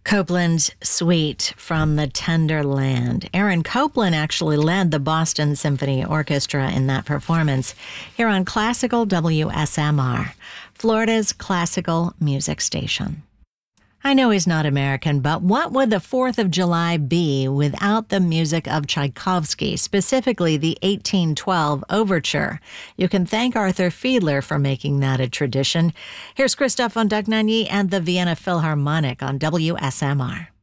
Copland's Suite from the Tender Land. Aaron Copland actually led the Boston Symphony Orchestra in that performance here on Classical WSMR, Florida's classical music station. I know he's not American, but what would the 4th of July be without the music of Tchaikovsky, specifically the 1812 Overture? You can thank Arthur Fiedler for making that a tradition. Here's Christophe von Dognagny and the Vienna Philharmonic on WSMR.